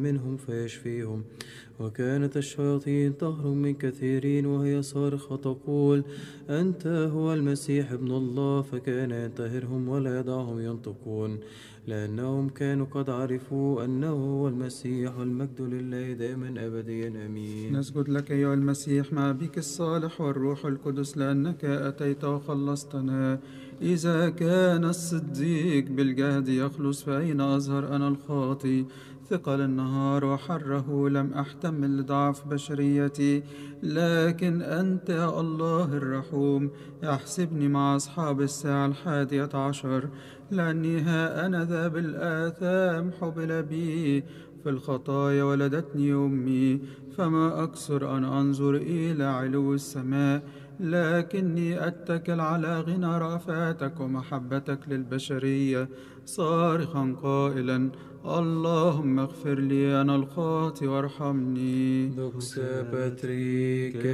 منهم فيشفيهم. وكانت الشياطين تهرب من كثيرين وهي صارخة تقول: أنت هو المسيح ابن الله. فكان ينتهرهم ولا يدعهم ينطقون، لأنهم كانوا قد عرفوا أنه هو المسيح. والمجد لله دائما أبديا آمين. نسجد لك أيها المسيح مع أبيك الصالح والروح القدس، لأنك أتيت وخلصتنا. إذا كان الصديق بالجهد يخلص، فأين أظهر أنا الخاطي؟ ثقل النهار وحره لم أحتمل لضعف بشريتي، لكن أنت يا الله الرحوم احسبني مع أصحاب الساعة 11، لأني ها أنا ذا بالآثام حبل بي، في الخطايا ولدتني أمي. فما أكثر أن أنظر إلى علو السماء، لكني أتكل على غنى رأفاتك ومحبتك للبشرية، صارخا قائلا: اللهم اغفر لي أنا الخاطئ وارحمني. Doxa Patrique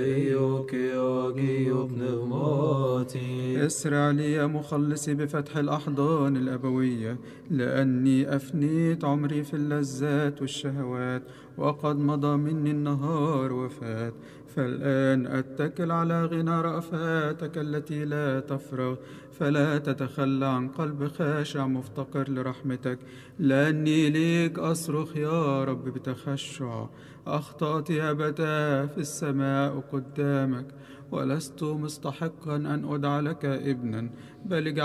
Ioke Pneumati. اسرع لي يا مخلصي بفتح الأحضان الأبوية، لأني أفنيت عمري في اللذات والشهوات، وقد مضى مني النهار وفات. فالآن أتكل على غنى رأفاتك التي لا تفرغ، فلا تتخلى عن قلب خاشع مفتقر لرحمتك، لأني ليك أصرخ يا رب بتخشع. أخطأت يا أبتاه في السماء قدامك، ولست مستحقا أن أدعى لك ابنا، بل